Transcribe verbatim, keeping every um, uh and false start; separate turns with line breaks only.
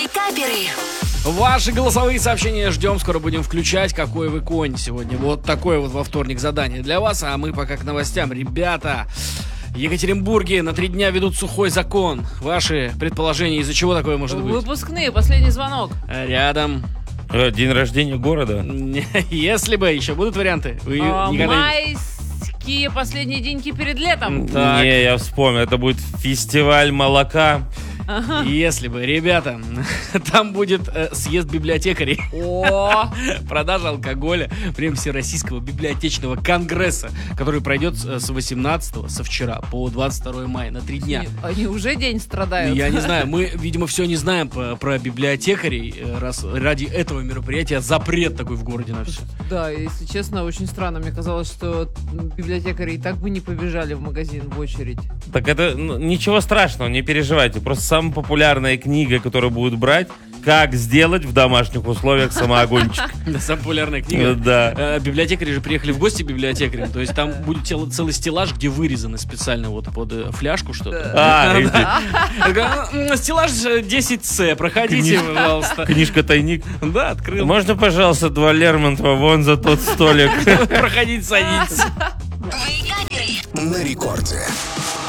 Вейкаперы.
Ваши голосовые сообщения ждем, скоро будем включать. Какой вы конь сегодня. Вот такое вот во вторник задание для вас. А мы пока к новостям. Ребята, в Екатеринбурге на три дня ведут сухой закон. Ваши предположения, из-за чего такое может быть?
Выпускные, последний звонок.
Рядом.
День рождения города.
Если бы, еще будут варианты? Вы
А,
никогда не-
майские последние деньки перед летом.
Так.
Не, я вспомнил, это будет фестиваль молока.
Если бы, ребята, там будет э, съезд библиотекарей.
О,
Продажа алкоголя прям Всероссийского библиотечного конгресса, который пройдет с с восемнадцатого, со вчера, по двадцать второе мая, на три дня.
они уже день страдают.
Я не знаю, мы, видимо, все не знаем по- про библиотекарей, э, раз ради этого мероприятия запрет такой в городе на все.
Да, если честно, очень странно. Мне казалось, что библиотекари и так бы не побежали в магазин в очередь.
Так это ну, ничего страшного, не переживайте. Просто самая популярная книга, которую будут брать, как сделать в домашних условиях самоогончик.
Самая популярная книга.
Да.
Э, Библиотекари же приехали в гости к библиотекарям. То есть там будет цел- целый стеллаж, где вырезаны специально вот под э, фляжку что-то.
А, эти-
Такая, «М, стеллаж э, десять С, проходите,
Книжка.
пожалуйста.
книжка-тайник.
Да, открыл.
Можно, пожалуйста, два Лермонтова вон за тот столик?
Проходите, садитесь.
Вейкаперы.
На рекорде.